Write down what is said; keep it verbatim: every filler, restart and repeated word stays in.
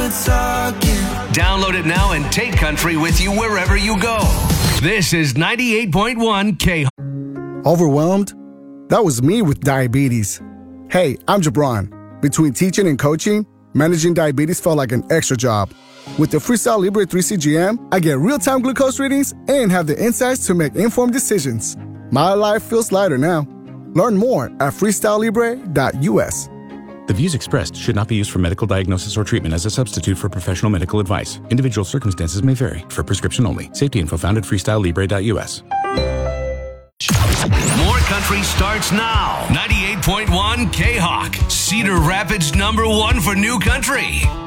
we're talking. Download it now and take country with you wherever you go. This is ninety-eight point one K. Overwhelmed? That was me with diabetes. Hey, I'm Jabron. Between teaching and coaching, managing diabetes felt like an extra job. With the Freestyle Libre three C G M, I get real-time glucose readings and have the insights to make informed decisions. My life feels lighter now. Learn more at freestyle libre dot u s. The views expressed should not be used for medical diagnosis or treatment as a substitute for professional medical advice. Individual circumstances may vary. For prescription only. Safety info found at freestyle libre dot u s. More country starts now. ninety-eight point one K-Hawk. Cedar Rapids number one for new country.